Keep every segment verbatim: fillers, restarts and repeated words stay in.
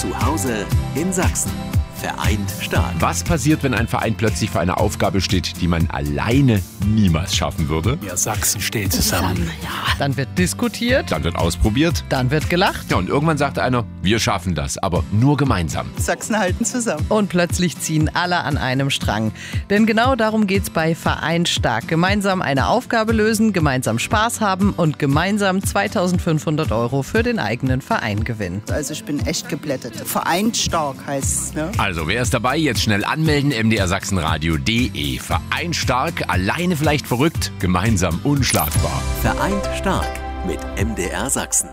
Zu Hause in Sachsen. Vereint stark. Was passiert, wenn ein Verein plötzlich vor einer Aufgabe steht, die man alleine niemals schaffen würde? Ja, Sachsen steht zusammen. Ja, dann wird diskutiert. Dann wird ausprobiert. Dann wird gelacht. Ja, und irgendwann sagt einer, wir schaffen das, aber nur gemeinsam. Sachsen halten zusammen. Und plötzlich ziehen alle an einem Strang. Denn genau darum geht's bei Vereint stark. Gemeinsam eine Aufgabe lösen, gemeinsam Spaß haben und gemeinsam zweitausendfünfhundert Euro für den eigenen Verein gewinnen. Also ich bin echt geblättert. Vereint stark heißt es, ne? Also, wer ist dabei? Jetzt schnell anmelden, m d r sachsenradio punkt d e. Vereint stark, alleine vielleicht verrückt, gemeinsam unschlagbar. Vereint stark mit M D R Sachsen.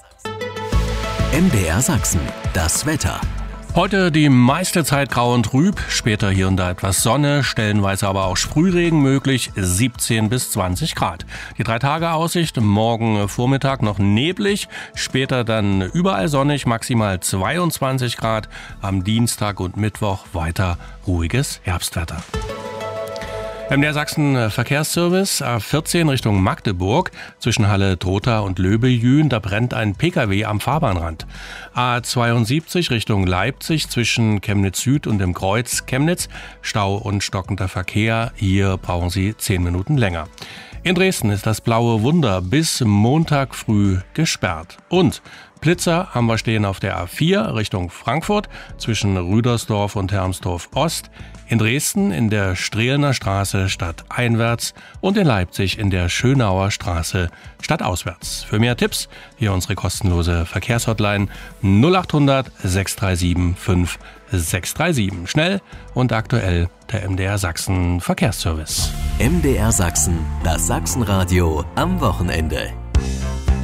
M D R Sachsen, das Wetter. Heute die meiste Zeit grau und trüb, später hier und da etwas Sonne, stellenweise aber auch Sprühregen möglich, siebzehn bis zwanzig Grad. Die drei Tage Aussicht, morgen Vormittag noch neblig, später dann überall sonnig, maximal zweiundzwanzig Grad, am Dienstag und Mittwoch weiter ruhiges Herbstwetter. M D R Sachsen Verkehrsservice, A vierzehn Richtung Magdeburg, zwischen Halle-Trotha und Löbejün, da brennt ein Pkw am Fahrbahnrand. A zweiundsiebzig Richtung Leipzig, zwischen Chemnitz Süd und dem Kreuz Chemnitz, Stau und stockender Verkehr, hier brauchen Sie zehn Minuten länger. In Dresden ist das Blaue Wunder bis Montag früh gesperrt. Und Blitzer haben wir stehen auf der A vier Richtung Frankfurt, zwischen Rüdersdorf und Hermsdorf Ost, in Dresden in der Strehlener Straße stadteinwärts und in Leipzig in der Schönauer Straße stadtauswärts. Für mehr Tipps hier unsere kostenlose Verkehrshotline null acht hundert sechs drei sieben fünf sechs drei sieben. Schnell und aktuell der M D R Sachsen Verkehrsservice. M D R Sachsen, das Sachsenradio am Wochenende.